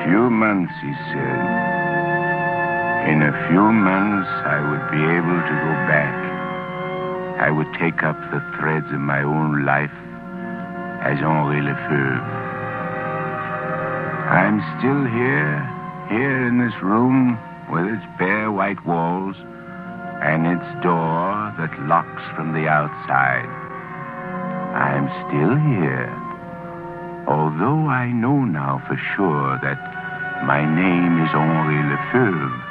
few months, he said. In a few months, I would be able to go back. I would take up the threads of my own life as Henri Lefebvre. I'm still here in this room with its bare white walls and its door that locks from the outside. I'm still here, although I know now for sure that my name is Henri Lefebvre.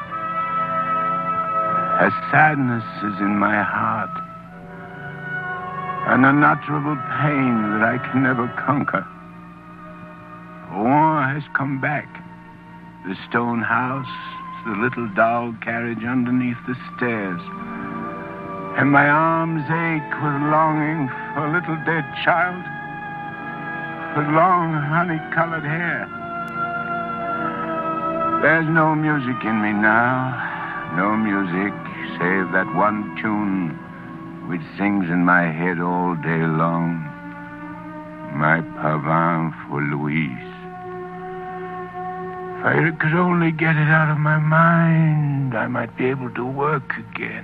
A sadness is in my heart, an unutterable pain that I can never conquer. Rouen has come back. The stone house, the little dog carriage underneath the stairs. And my arms ache with longing for a little dead child with long honey-colored hair. There's no music in me now, no music save that one tune which sings in my head all day long. My pavane for Louise. If I could only get it out of my mind, I might be able to work again.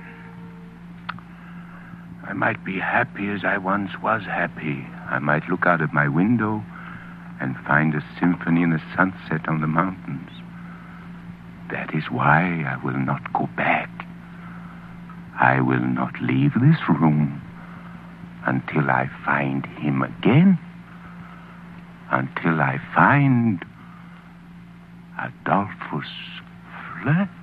I might be happy as I once was happy. I might look out of my window and find a symphony in the sunset on the mountains. That is why I will not go back. I will not leave this room until I find him again. Until I find Adolphus Fleur.